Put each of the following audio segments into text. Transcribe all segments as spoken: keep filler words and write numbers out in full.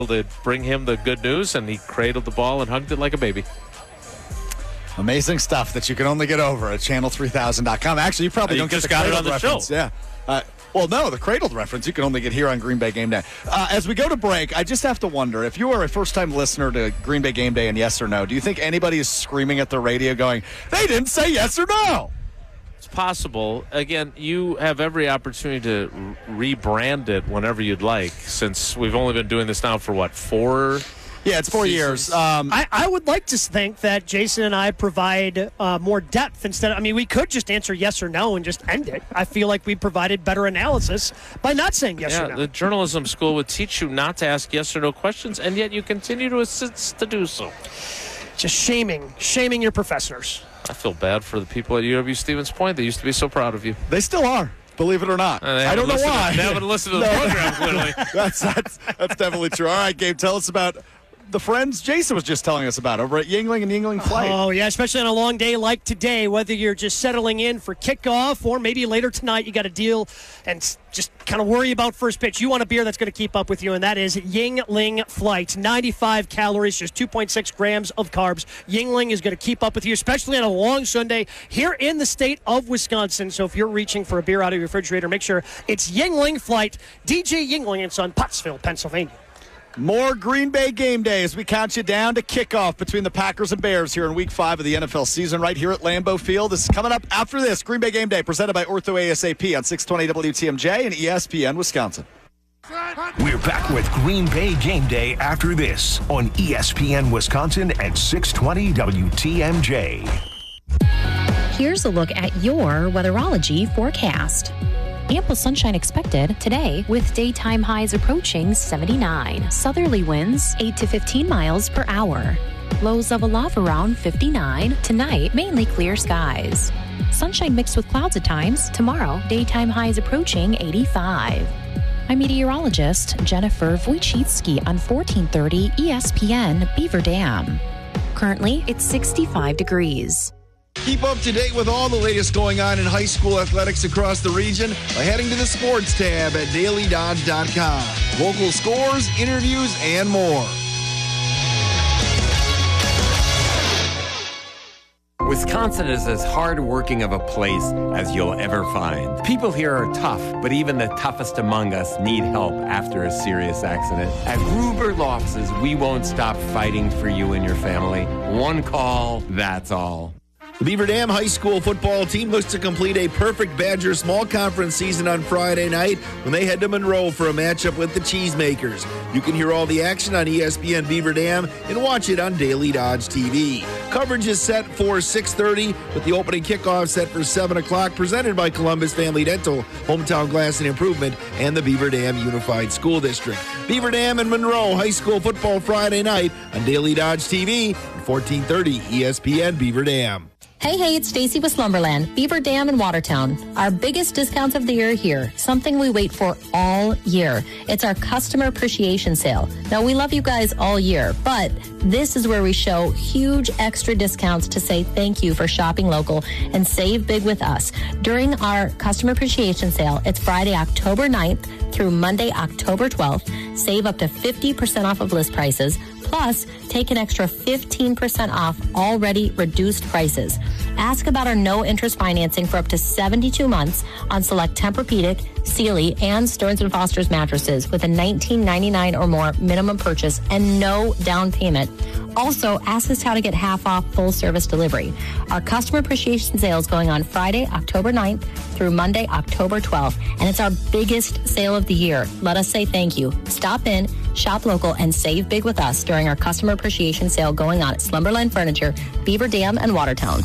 to bring him the good news, and he cradled the ball and hugged it like a baby. Amazing stuff that you can only get over at channel three thousand dot com. Actually, you probably you don't just get the got it on the reference. show. Yeah. Uh, well, no, the cradled reference you can only get here on Green Bay Game Day. Uh, as we go to break, I just have to wonder, if you are a first-time listener to Green Bay Game Day and Yes or No, do you think anybody is screaming at the radio going, they didn't say yes or no? It's possible. Again, you have every opportunity to re- rebrand it whenever you'd like, since we've only been doing this now for, what, four Yeah, it's four seasons? years. Um, I, I would like to think that Jason and I provide uh, more depth instead of, I mean, we could just answer yes or no and just end it. I feel like we provided better analysis by not saying yes yeah, or no. the journalism school would teach you not to ask yes or no questions, and yet you continue to insist to do so. Just shaming, shaming your professors. I feel bad for the people at U W Stevens Point. They used to be so proud of you. they still are, believe it or not. Uh, they I don't know haven't listened why. to- they haven't listened to the No. program, clearly. that's, that's, that's definitely true. All right, Gabe, tell us about the friends Jason was just telling us about over at Yingling and Yingling Flight. Oh, yeah, especially on a long day like today, whether you're just settling in for kickoff or maybe later tonight you got to deal and just kind of worry about first pitch. You want a beer that's going to keep up with you, and that is Yingling Flight. ninety-five calories, just two point six grams of carbs. Yingling is going to keep up with you, especially on a long Sunday here in the state of Wisconsin. So if you're reaching for a beer out of your refrigerator, make sure it's Yingling Flight. D J Yingling and Son, Pottsville, Pennsylvania. More Green Bay Game Day as we count you down to kickoff between the Packers and Bears here in week five of the N F L season right here at Lambeau Field. This is coming up after this. Green Bay Game Day presented by Ortho ASAP on six twenty W T M J and E S P N Wisconsin. We're back with Green Bay Game Day after this on E S P N Wisconsin at six twenty W T M J. Here's a look at your weatherology forecast. Ample sunshine expected today with daytime highs approaching seventy-nine. Southerly winds eight to fifteen miles per hour. Lows level off around fifty-nine. Tonight, mainly clear skies. Sunshine mixed with clouds at times. Tomorrow, daytime highs approaching eighty-five. I'm meteorologist Jennifer Wojcicki on fourteen thirty E S P N Beaver Dam. Currently, it's sixty-five degrees. Keep up to date with all the latest going on in high school athletics across the region by heading to the sports tab at daily dodge dot com. Local scores, interviews, and more. Wisconsin is as hard-working of a place as you'll ever find. People here are tough, but even the toughest among us need help after a serious accident. At Gruber Law Offices, we won't stop fighting for you and your family. One call, that's all. The Beaver Dam High School football team looks to complete a perfect Badger small conference season on Friday night when they head to Monroe for a matchup with the Cheesemakers. You can hear all the action on E S P N Beaver Dam and watch it on Daily Dodge T V. Coverage is set for six thirty with the opening kickoff set for seven o'clock, presented by Columbus Family Dental, Hometown Glass and Improvement, and the Beaver Dam Unified School District. Beaver Dam and Monroe High School football Friday night on Daily Dodge T V and fourteen thirty E S P N Beaver Dam. Hey, hey, it's Stacy with Slumberland, Beaver Dam in Watertown. Our biggest discounts of the year here, something we wait for all year. It's our customer appreciation sale. Now, we love you guys all year, but this is where we show huge extra discounts to say thank you for shopping local and save big with us. During our customer appreciation sale, it's Friday, October ninth through Monday, October twelfth. Save up to fifty percent off of list prices. Plus, take an extra fifteen percent off already reduced prices. Ask about our no-interest financing for up to seventy-two months on select Tempur-Pedic, Sealy, and Stearns and Foster's mattresses with a nineteen ninety-nine or more minimum purchase and no down payment. Also, ask us how to get half off full service delivery. Our customer appreciation sale is going on Friday, October ninth through Monday, October twelfth, and it's our biggest sale of the year. Let us say thank you. Stop in, shop local, and save big with us during our customer appreciation sale going on at Slumberland Furniture, Beaver Dam, and Watertown.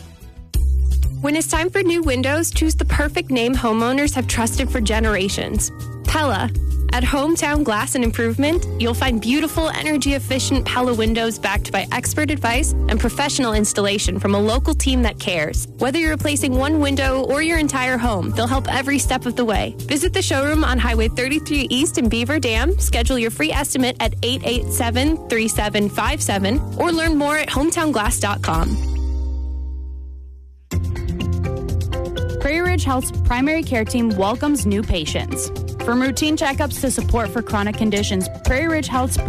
When it's time for new windows, choose the perfect name homeowners have trusted for generations. Pella. At Hometown Glass and Improvement, you'll find beautiful, energy-efficient Pella windows backed by expert advice and professional installation from a local team that cares. Whether you're replacing one window or your entire home, they'll help every step of the way. Visit the showroom on Highway thirty-three East in Beaver Dam, schedule your free estimate at eight eight seven, three seven five seven, or learn more at hometown glass dot com. Prairie Ridge Health's primary care team welcomes new patients. From routine checkups to support for chronic conditions, Prairie Ridge Health's